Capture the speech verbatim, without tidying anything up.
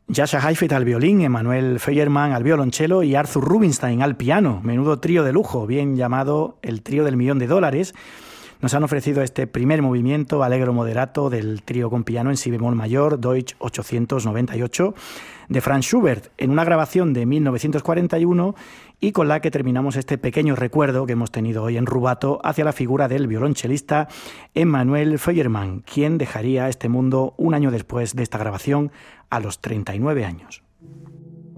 Jascha Heifetz al violín, Emanuel Feuermann al violonchelo y Arthur Rubinstein al piano. Menudo trío de lujo, bien llamado el trío del millón de dólares. Nos han ofrecido este primer movimiento allegro moderato del trío con piano en si bemol mayor, Deutsch ochocientos noventa y ocho, de Franz Schubert, en una grabación de mil novecientos cuarenta y uno, y con la que terminamos este pequeño recuerdo que hemos tenido hoy en Rubato hacia la figura del violonchelista Emanuel Feuermann, quien dejaría este mundo un año después de esta grabación, a los treinta y nueve años.